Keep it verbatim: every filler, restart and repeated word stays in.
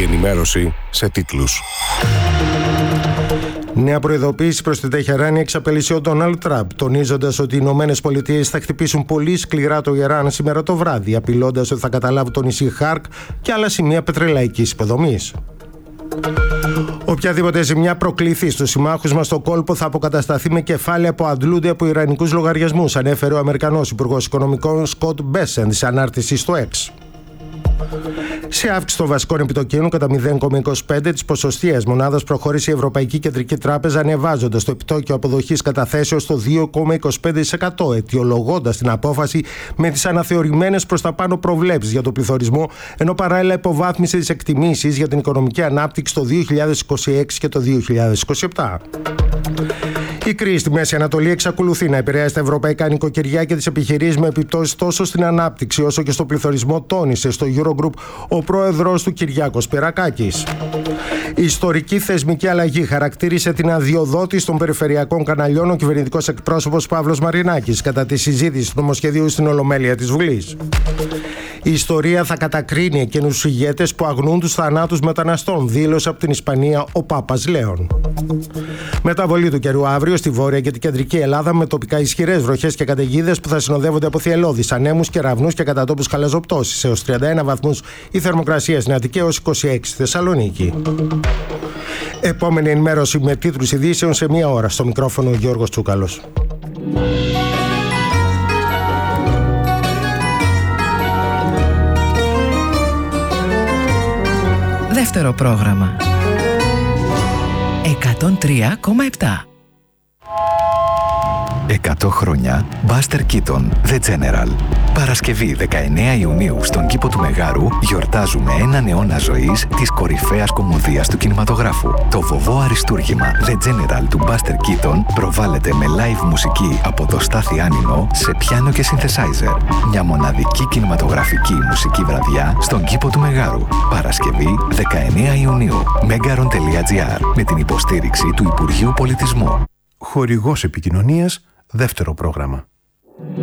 ενημέρωση σε τίτλους. Νέα προειδοποίηση προς την Τεχεράνη εξαπέλυσε ο Ντόναλντ Τραμπ, τονίζοντας ότι οι Ηνωμένες Πολιτείες θα χτυπήσουν πολύ σκληρά το Ιράν σήμερα το βράδυ, απειλώντας ότι θα καταλάβουν το νησί Χάρκ και άλλα σημεία πετρελαϊκής υποδομής. Οποιαδήποτε ζημιά προκληθεί στους συμμάχους μας στο κόλπο θα αποκατασταθεί με κεφάλαια που αντλούνται από ιρανικούς λογαριασμούς, ανέφερε ο Αμερικανός Υπουργός Οικονομικών Σκοτ Μπέσεντ σε ανάρτηση στο X. Σε αύξηση των βασικών επιτοκίων κατά μηδέν κόμμα είκοσι πέντε της ποσοστίας μονάδας προχώρησε η Ευρωπαϊκή Κεντρική Τράπεζα, ανεβάζοντας το επιτόκιο αποδοχής καταθέσεως στο δύο κόμμα είκοσι πέντε τοις εκατό, αιτιολογώντας την απόφαση με τις αναθεωρημένες προς τα πάνω προβλέψεις για το πληθωρισμό, ενώ παράλληλα υποβάθμισε τις εκτιμήσεις για την οικονομική ανάπτυξη το δύο χιλιάδες είκοσι έξι και το δύο χιλιάδες είκοσι επτά. Η κρίση στη Μέση Ανατολή εξακολουθεί να επηρεάζει τα ευρωπαϊκά νοικοκυριά και τις επιχειρήσεις με επιπτώσεις τόσο στην ανάπτυξη όσο και στο πληθωρισμό, τόνισε στο Eurogroup ο πρόεδρος του Κυριάκος Πυρακάκης. Η ιστορική θεσμική αλλαγή χαρακτήρισε την αδειοδότηση των περιφερειακών καναλιών ο κυβερνητικός εκπρόσωπος Παύλος Μαρινάκης κατά τη συζήτηση του νομοσχεδίου στην Ολομέλεια της Βουλής. Η ιστορία θα κατακρίνει εκείνους τους ηγέτες που αγνούν τους θανάτους μεταναστών, δήλωσε από την Ισπανία ο Πάπας Λέων. Μεταβολή του καιρού αύριο στη βόρεια και την κεντρική Ελλάδα με τοπικά ισχυρές βροχές και καταιγίδες που θα συνοδεύονται από θυελλώδεις ανέμους, κεραυνούς και κατά τόπους χαλαζοπτώσεις. Έως τριάντα ένα βαθμούς η θερμοκρασία στην Αττική, έως είκοσι έξι στη Θεσσαλονίκη. Επόμενη ενημέρωση με τίτλους ειδήσεων σε μία ώρα. Στο μικρόφωνο ο Γιώργος Τσούκαλος. Δεύτερο πρόγραμμα. εκατόν τρία κόμμα επτά. εκατό χρόνια Buster Keaton, The General. Παρασκευή δεκαεννέα Ιουνίου στον κήπο του Μεγάρου γιορτάζουμε έναν αιώνα ζωής της κορυφαίας κομμωδίας του κινηματογράφου. Το βοβό αριστούργημα The General του Buster Keaton προβάλλεται με live μουσική από το Στάθη Άνινο σε πιάνο και synthesizer. Μια μοναδική κινηματογραφική μουσική βραδιά στον κήπο του Μεγάρου. Παρασκευή δεκαεννέα Ιουνίου. megaron τελεία gr με την υποστήριξη του Υπουργείου Πολιτισμού. Χορηγός επικοινωνίας, δεύτερο πρόγραμμα.